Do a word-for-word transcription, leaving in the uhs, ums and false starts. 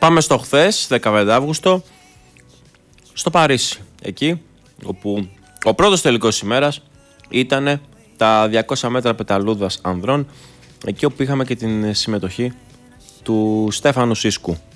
Πάμε στο χθες, δεκαπέντε Αυγούστου, στο Παρίσι. Εκεί όπου ο πρώτος τελικός ημέρας ήταν τα διακόσια μέτρα πεταλούδας ανδρών. Εκεί όπου είχαμε και την συμμετοχή του Στέφανου Σίσκου.